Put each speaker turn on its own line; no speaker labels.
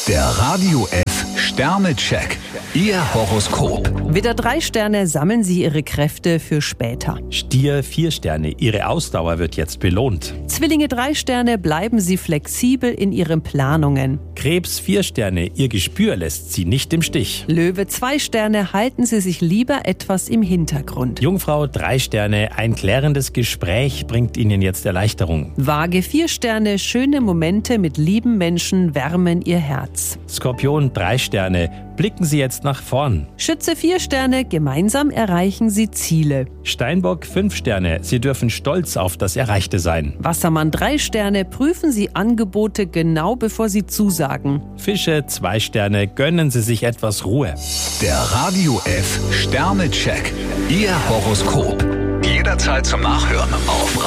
Der Radio F Sternecheck. Ihr Horoskop.
Widder 3 Sterne, sammeln Sie Ihre Kräfte für später.
Stier 4 Sterne, Ihre Ausdauer wird jetzt belohnt.
Zwillinge 3 Sterne, bleiben Sie flexibel in Ihren Planungen.
Krebs 4 Sterne, Ihr Gespür lässt Sie nicht im Stich.
Löwe 2 Sterne, halten Sie sich lieber etwas im Hintergrund.
Jungfrau 3 Sterne, ein klärendes Gespräch bringt Ihnen jetzt Erleichterung.
Waage 4 Sterne, schöne Momente mit lieben Menschen wärmen Ihr Herz.
Skorpion 3 Sterne, blicken Sie jetzt nach vorn.
Schütze 4 Sterne, gemeinsam erreichen Sie Ziele.
Steinbock 5 Sterne, Sie dürfen stolz auf das Erreichte sein.
Wassermann 3 Sterne, prüfen Sie Angebote genau bevor Sie zusagen.
Fische 2 Sterne, gönnen Sie sich etwas Ruhe.
Der Radio F Sternecheck. Ihr Horoskop. Jederzeit zum Nachhören auf